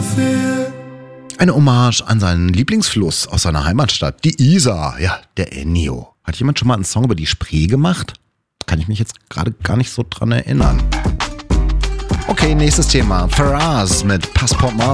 Eine Hommage an seinen Lieblingsfluss aus seiner Heimatstadt, die Isar. Ja, der Ennio. Hat jemand schon mal einen Song über die Spree gemacht? Kann ich mich jetzt gerade gar nicht so dran erinnern. Okay, nächstes Thema. Faraz mit Passport Mars.